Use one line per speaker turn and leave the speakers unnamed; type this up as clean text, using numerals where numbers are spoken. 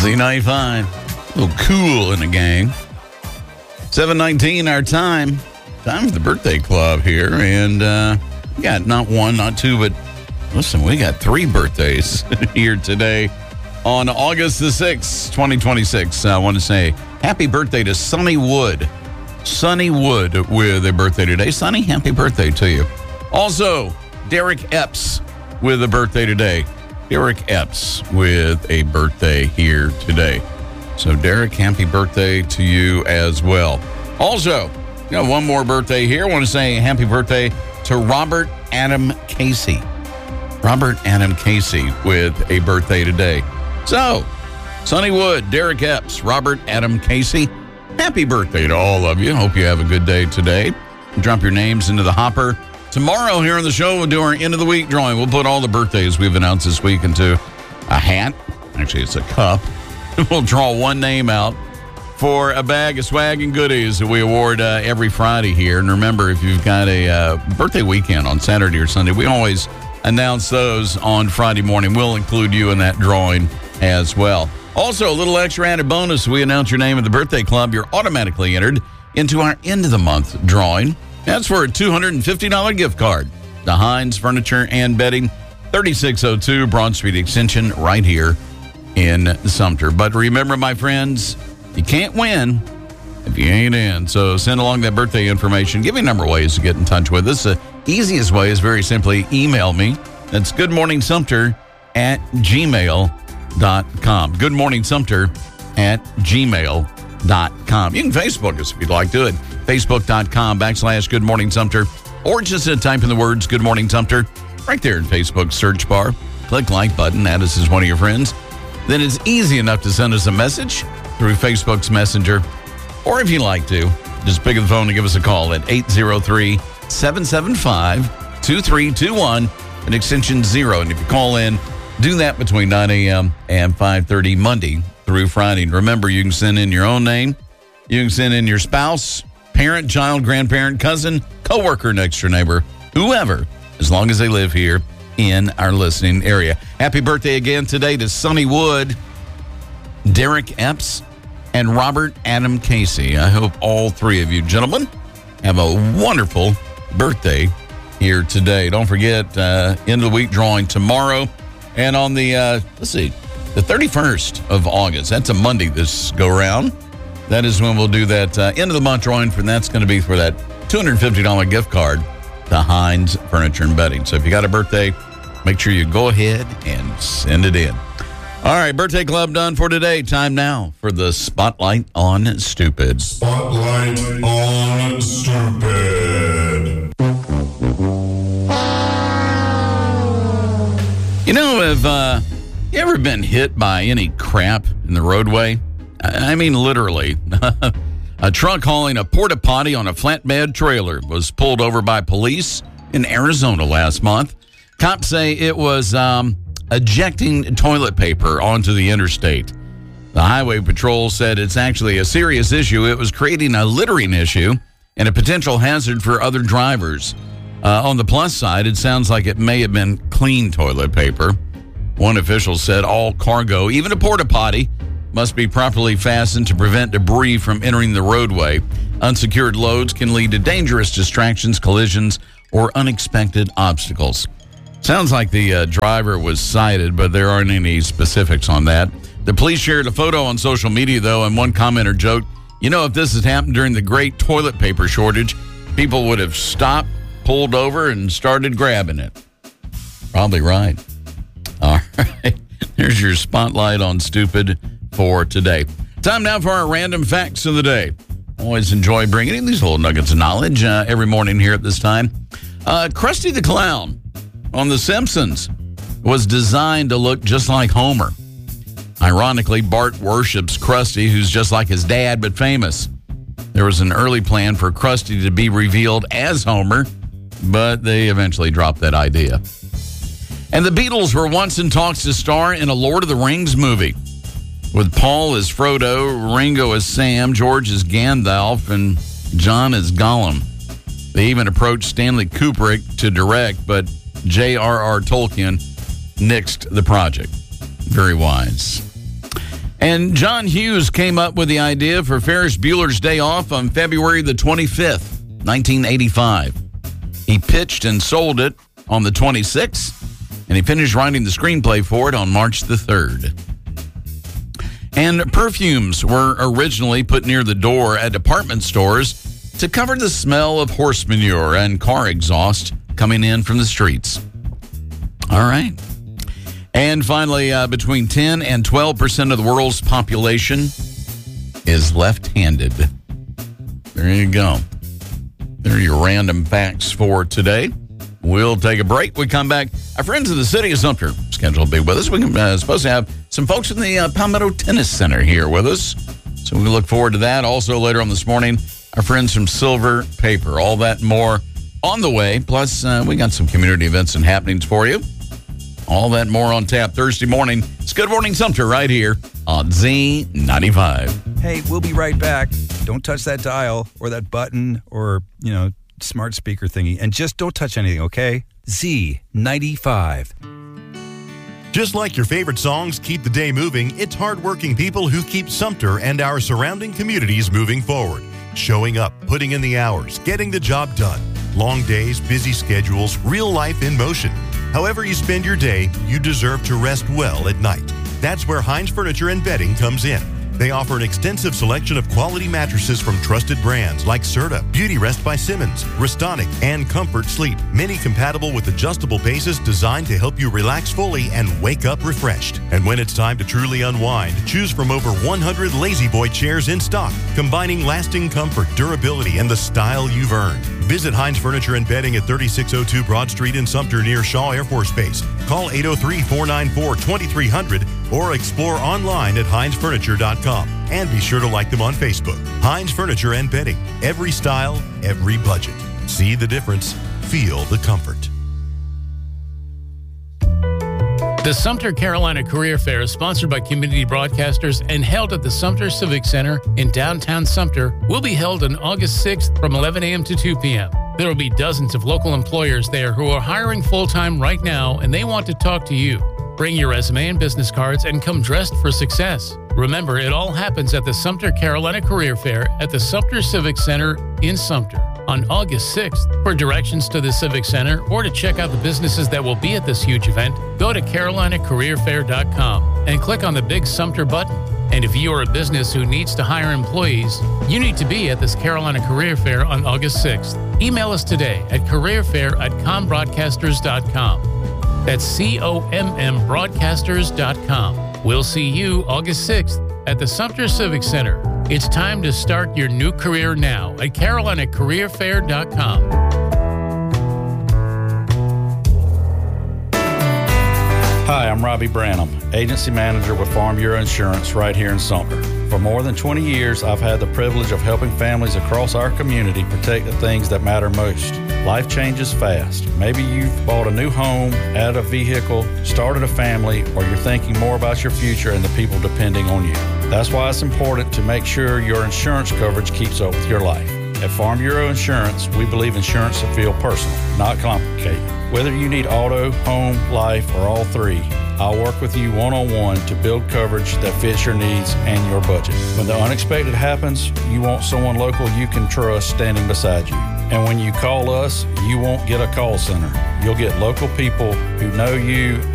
Z95. A little cool in the gang. 7:19 our time. Time for the birthday club here. And we got not one, not two, but listen, we got 3 birthdays here today on August the 6th, 2026. I want to say happy birthday to Sonny Wood. Sonny Wood with a birthday today. Sonny, happy birthday to you. Also, Derek Epps with a birthday today. Derek Epps with a birthday here today. So, Derek, happy birthday to you as well. Also, got one more birthday here. I want to say happy birthday to Robert Adam Casey. Robert Adam Casey with a birthday today. So, Sonny Wood, Derek Epps, Robert Adam Casey, happy birthday to all of you. Hope you have a good day today. Drop your names into the hopper. Tomorrow here on the show, we'll do our end of the week drawing. We'll put all the birthdays we've announced this week into a hat. Actually, it's a cup. We'll draw one name out for a bag of swag and goodies that we award every Friday here. And remember, if you've got a birthday weekend on Saturday or Sunday, we always announce those on Friday morning. We'll include you in that drawing as well. Also, a little extra added bonus. We announce your name at the birthday club. You're automatically entered into our end of the month drawing. That's for a $250 gift card to Heinz Furniture and Bedding, 3602 Broad Street Extension, right here in Sumter. But remember, my friends, you can't win if you ain't in. So send along that birthday information. Give me a number of ways to get in touch with us. The easiest way is very simply email me. That's goodmorningsumter@gmail.com. goodmorningsumter@gmail.com. You can Facebook us if you'd like to. Facebook.com/Good Morning Sumter, or just type in the words Good Morning Sumter right there in Facebook's search bar. Click like button, add us as one of your friends. Then it's easy enough to send us a message through Facebook's Messenger. Or if you like to, just pick up the phone and give us a call at 803-775-2321 and extension 0. And if you call in, do that between 9 a.m. and 5:30 Monday through Friday. And remember, you can send in your own name. You can send in your spouse, parent, child, grandparent, cousin, coworker, next door neighbor, whoever, as long as they live here in our listening area. Happy birthday again today to Sonny Wood, Derek Epps, and Robert Adam Casey. I hope all 3 of you gentlemen have a wonderful birthday here today. Don't forget, end of the week drawing tomorrow. And on the, the 31st of August, that's a Monday this go round. That is when we'll do that end of the month drawing, and that's going to be for that $250 gift card to Heinz Furniture and Bedding. So if you got a birthday, make sure you go ahead and send it in. All right, birthday club done for today. Time now for the Spotlight on Stupid.
Spotlight on Stupid.
You know, have you ever been hit by any crap in the roadway? I mean, literally. A truck hauling a porta potty on a flatbed trailer was pulled over by police in Arizona last month. Cops say it was ejecting toilet paper onto the interstate. The Highway Patrol said it's actually a serious issue. It was creating a littering issue and a potential hazard for other drivers. On the plus side, it sounds like it may have been clean toilet paper. One official said all cargo, even a porta potty, must be properly fastened to prevent debris from entering the roadway. Unsecured loads can lead to dangerous distractions, collisions, or unexpected obstacles. Sounds like the driver was cited, but there aren't any specifics on that. The police shared a photo on social media, though, and one commenter joked, you know, if this had happened during the great toilet paper shortage, people would have stopped, pulled over, and started grabbing it. Probably right. All right. There's your Spotlight on Stupid for today. Time now for our random facts of the day. Always enjoy bringing in these little nuggets of knowledge every morning here at this time. Krusty the Clown on The Simpsons was designed to look just like Homer. Ironically, Bart worships Krusty, who's just like his dad but famous. There was an early plan for Krusty to be revealed as Homer, but they eventually dropped that idea. And the Beatles were once in talks to star in a Lord of the Rings movie, with Paul as Frodo, Ringo as Sam, George as Gandalf, and John as Gollum. They even approached Stanley Kubrick to direct, but J.R.R. Tolkien nixed the project. Very wise. And John Hughes came up with the idea for Ferris Bueller's Day Off on February the 25th, 1985. He pitched and sold it on the 26th, and he finished writing the screenplay for it on March the 3rd. And perfumes were originally put near the door at department stores to cover the smell of horse manure and car exhaust coming in from the streets. All right. And finally, between 10 and 12% of the world's population is left-handed. There you go. There are your random facts for today. We'll take a break. We come back. Our friends in the city of Sumter scheduled to be with us. We're supposed to have some folks from the Palmetto Tennis Center here with us. So we look forward to that. Also, later on this morning, our friends from Silver Paper. All that and more on the way. Plus, we got some community events and happenings for you. All that and more on tap Thursday morning. It's Good Morning Sumter right here on Z95.
Hey, we'll be right back. Don't touch that dial or that button or, smart speaker thingy. And just don't touch anything, okay? Z95.
Just like your favorite songs keep the day moving, it's hardworking people who keep Sumter and our surrounding communities moving forward. Showing up, putting in the hours, getting the job done. Long days, busy schedules, real life in motion. However you spend your day, you deserve to rest well at night. That's where Hines Furniture and Bedding comes in. They offer an extensive selection of quality mattresses from trusted brands like Serta, Beauty Rest by Simmons, Restonic, and Comfort Sleep. Many compatible with adjustable bases designed to help you relax fully and wake up refreshed. And when it's time to truly unwind, choose from over 100 Lazy Boy chairs in stock, combining lasting comfort, durability, and the style you've earned. Visit Hines Furniture and Bedding at 3602 Broad Street in Sumter near Shaw Air Force Base. Call 803-494-2300 or explore online at hinesfurniture.com. And be sure to like them on Facebook. Hines Furniture and Bedding. Every style, every budget. See the difference. Feel the comfort.
The Sumter Carolina Career Fair is sponsored by community broadcasters and held at the Sumter Civic Center in downtown Sumter. Will be held on August 6th from 11 a.m. to 2 p.m. There will be dozens of local employers there who are hiring full-time right now, and they want to talk to you. Bring your resume and business cards and come dressed for success. Remember, it all happens at the Sumter Carolina Career Fair at the Sumter Civic Center in Sumter on August 6th. For directions to the Civic Center or to check out the businesses that will be at this huge event, go to carolinacareerfair.com and click on the big Sumter button. And if you are a business who needs to hire employees, you need to be at this Carolina Career Fair on August 6th. Email us today at careerfair@combroadcasters.com. That's COMM We'll see you August 6th at the Sumter Civic Center. It's time to start your new career now at carolinacareerfair.com.
Hi, I'm Robbie Branham, Agency Manager with Farm Bureau Insurance right here in Sumter. For more than 20 years, I've had the privilege of helping families across our community protect the things that matter most. Life changes fast. Maybe you've bought a new home, added a vehicle, started a family, or you're thinking more about your future and the people depending on you. That's why it's important to make sure your insurance coverage keeps up with your life. At Farm Bureau Insurance, we believe insurance should feel personal, not complicated. Whether you need auto, home, life, or all three, I'll work with you one-on-one to build coverage that fits your needs and your budget. When the unexpected happens, you want someone local you can trust standing beside you. And when you call us, you won't get a call center. You'll get local people who know you